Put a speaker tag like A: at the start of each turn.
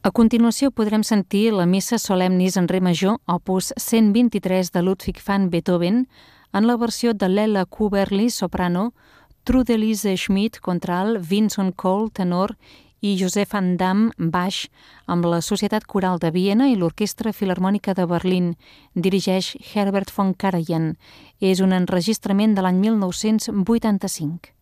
A: A continuació podrem sentir la Missa Solemnis en re major, opus 123 de Ludwig van Beethoven, en la versió de Lella Kuberli, soprano, Trudelise Schmidt, contralt, Vincent Cole, tenor, i Josef van Dam, baix, amb la Societat Coral de Viena i l'Orquestra Filharmònica de Berlín. Dirigeix Herbert von Karajan. És un enregistrament de l'any 1985.